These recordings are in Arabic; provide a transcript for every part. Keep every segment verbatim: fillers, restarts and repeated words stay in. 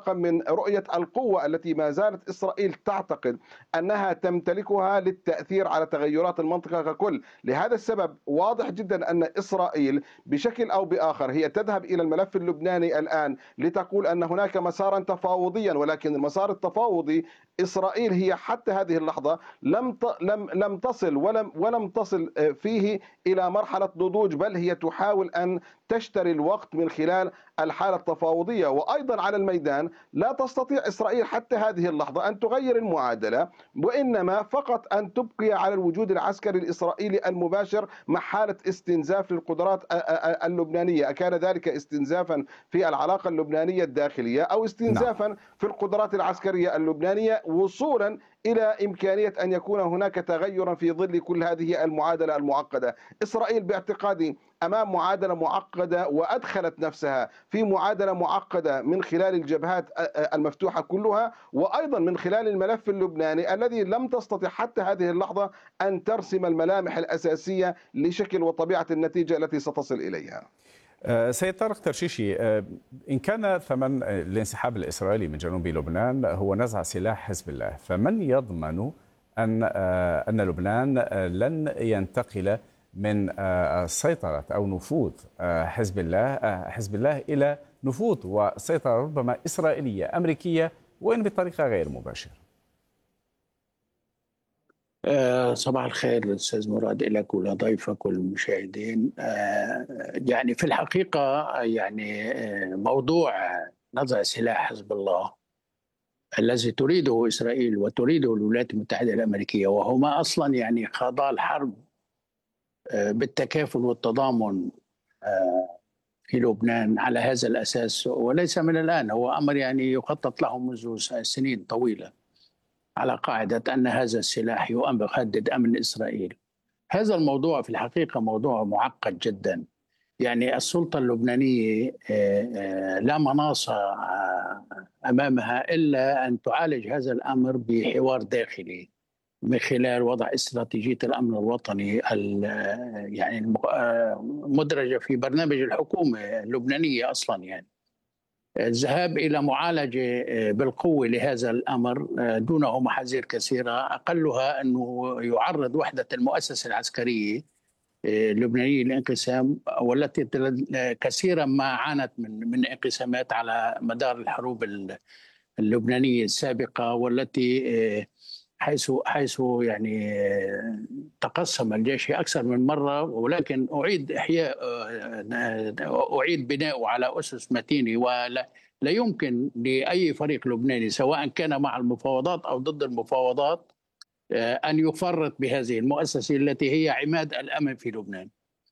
انطلاقا من رؤية القوة التي ما زالت إسرائيل تعتقد أنها تمتلكها للتأثير على تغيرات المنطقة ككل. لهذا السبب واضح جدا أن إسرائيل بشكل أو بآخر هي تذهب إلى الملف اللبناني الآن لتقول أن هناك مسارا تفاوضيا، ولكن المسار التفاوضي إسرائيل هي حتى هذه اللحظة لم لم لم تصل ولم ولم تصل فيه إلى مرحلة نضوج، بل هي تحاول أن تشتري الوقت من خلال الحالة التفاوضية. وأيضا على الميدان لا تستطيع إسرائيل حتى هذه اللحظة أن تغير المعادلة، وإنما فقط أن تبقي على الوجود العسكري الإسرائيلي المباشر مع حالة استنزاف للقدرات اللبنانية، أكان ذلك استنزافا في العلاقة اللبنانية الداخلية أو نعم. استنزافا في القدرات العسكرية اللبنانية، وصولا إلى إمكانية أن يكون هناك تغير في ظل كل هذه المعادلة المعقدة. إسرائيل باعتقادي أمام معادلة معقدة، وأدخلت نفسها في معادلة معقدة من خلال الجبهات المفتوحة كلها، وأيضا من خلال الملف اللبناني الذي لم تستطع حتى هذه اللحظة أن ترسم الملامح الأساسية لشكل وطبيعة النتيجة التي ستصل إليها. سيد طارق ترشيشي، إن كان ثمن الانسحاب الإسرائيلي من جنوب لبنان هو نزع سلاح حزب الله، فمن يضمن أن أن لبنان لن ينتقل من سيطرة أو نفوذ حزب الله حزب الله إلى نفوذ وسيطرة ربما إسرائيلية أمريكية، وإن بطريقة غير مباشرة؟ آه صباح الخير أستاذ مراد لك ولضيفك والمشاهدين. آه يعني في الحقيقة يعني آه موضوع نزع سلاح حزب الله الذي تريده إسرائيل وتريده الولايات المتحدة الأمريكية، وهما أصلا يعني خاضا الحرب آه بالتكافل والتضامن آه في لبنان على هذا الأساس، وليس من الآن، هو أمر يعني يخطط له منذ سنين طويلة على قاعدة أن هذا السلاح يهدد أمن إسرائيل. هذا الموضوع في الحقيقة موضوع معقد جدا. يعني السلطة اللبنانية لا مناص أمامها إلا أن تعالج هذا الأمر بحوار داخلي من خلال وضع استراتيجية الأمن الوطني يعني مدرجة في برنامج الحكومة اللبنانية أصلا. يعني الذهاب إلى معالجة بالقوة لهذا الأمر دونه محاذير كثيرة، أقلها أنه يعرض وحدة المؤسسة العسكرية اللبنانية للانقسام، والتي كثيرا ما عانت من من انقسامات على مدار الحروب اللبنانية السابقة، والتي حيث حيث يعني تقسم الجيش أكثر من مرة، ولكن أعيد إحياء أعيد بناؤه على أسس متينة. ولا لا يمكن لأي فريق لبناني سواء كان مع المفاوضات أو ضد المفاوضات أن يفرط بهذه المؤسسة التي هي عماد الأمن في لبنان.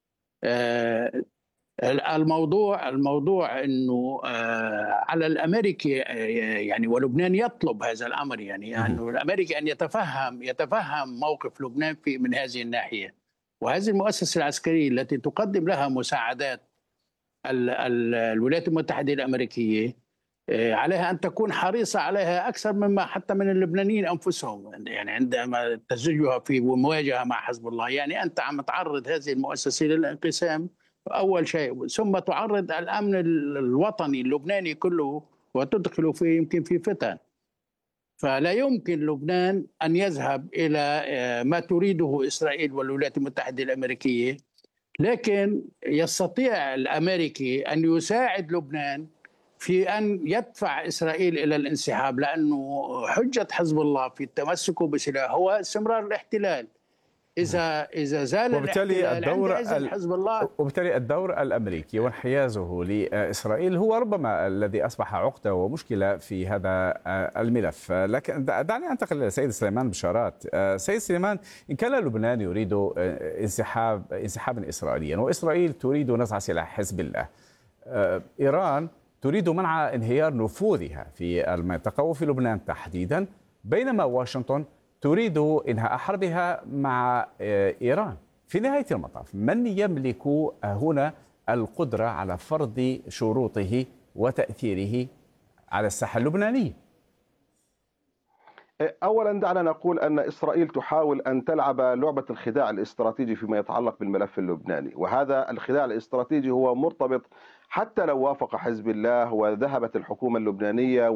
الموضوع الموضوع انه على الامريكي يعني ولبنان يطلب هذا الامر، يعني انه الامريكي ان يتفهم يتفهم موقف لبنان في من هذه الناحيه، وهذه المؤسسه العسكريه التي تقدم لها مساعدات ال ال الولايات المتحده الامريكيه عليها ان تكون حريصه عليها اكثر مما حتى من اللبنانيين انفسهم، يعني عندما تزجها في مواجهه مع حزب الله. يعني انت عم تعرض هذه المؤسسه للانقسام أول شيء، ثم تعرض الأمن الوطني اللبناني كله وتدخله في يمكن في فتن. فلا يمكن لبنان أن يذهب إلى ما تريده إسرائيل والولايات المتحدة الأمريكية، لكن يستطيع الأمريكي أن يساعد لبنان في أن يدفع إسرائيل إلى الانسحاب، لأنه حجة حزب الله في التمسك بسلاح هو استمرار الاحتلال. إذا إذا زال وبالتالي الدور حزب الله وبالتالي الدور الأمريكي وانحيازه لإسرائيل هو ربما الذي أصبح عقدة ومشكلة في هذا الملف. لكن دعني أنتقل إلى سيد سليمان بشارات. سيد سليمان، إن كان لبنان يريد انسحاب انسحابا إسرائيليا وإسرائيل تريد نزع سلاح حزب الله، إيران تريد منع انهيار نفوذها في المنطقة وفي لبنان تحديدا، بينما واشنطن تريد إنهاء حربها مع إيران. في نهاية المطاف من يملك هنا القدرة على فرض شروطه وتأثيره على الساحة اللبنانية؟ أولا دعنا نقول أن إسرائيل تحاول أن تلعب لعبة الخداع الاستراتيجي فيما يتعلق بالملف اللبناني، وهذا الخداع الاستراتيجي هو مرتبط حتى لو وافق حزب الله وذهبت الحكومة اللبنانية